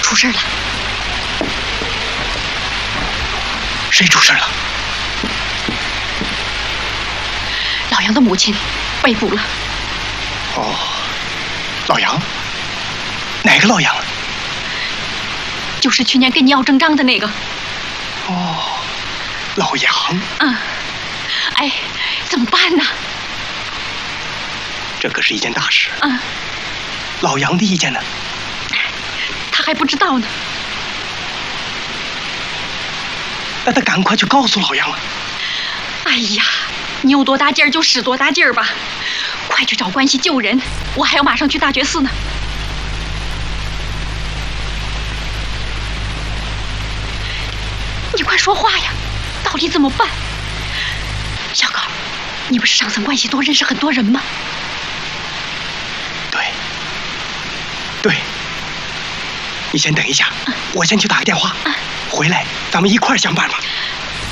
出事了。 谁出事了？ 老杨的母亲被捕了。 哦，老杨？哪个老杨？ 就是去年跟你要正账的那个。 哦，老杨。 嗯。哎，怎么办呢？ 这可是一件大事。 嗯。 老杨的意见呢？ 他还不知道呢。 那他赶快去告诉老杨啊！ 哎呀，你有多大劲儿就使多大劲儿吧，快去找关系救人，我还要马上去大觉寺呢。你快说话呀，到底怎么办？小高，你不是上层关系多，认识很多人吗？ 对，你先等一下，我先去打个电话，回来咱们一块儿想办法。